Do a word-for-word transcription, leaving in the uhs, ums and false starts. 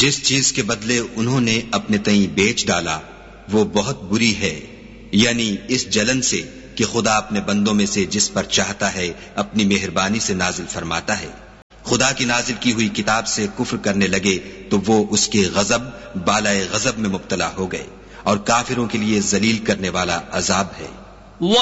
जिस चीज के बदले उन्होंने अपने तई बेच डाला वो बहुत बुरी है, यानी इस जलन से कि खुदा अपने बंदों में से जिस पर चाहता है अपनी मेहरबानी से नाजिल फरमाता है। खुदा की नाजिल की हुई किताब से कुफ्र करने लगे तो वो उसके गजब बालाए गजब में मुब्तला हो गए और काफिरों के लिए जलील करने वाला अजाब है।